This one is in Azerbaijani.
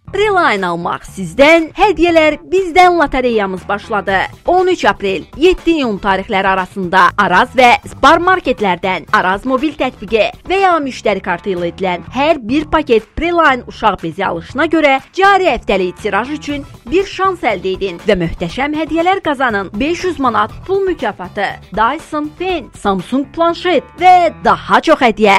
Preline almaq sizdən, hədiyyələr bizdən lotereyamız başladı. 13 aprel, 7 iyun tarixləri arasında Araz və Spar marketlərdən Araz mobil tətbiqi və ya müştəri kartı ilə edilən hər bir paket Preline uşaq bezi alışına görə cari həftəlik tiraj üçün bir şans əldə edin və möhtəşəm hədiyyələr qazanın. 500 manat pul mükafatı, Dyson Pen, Samsung planşet və daha çox hədiyyə.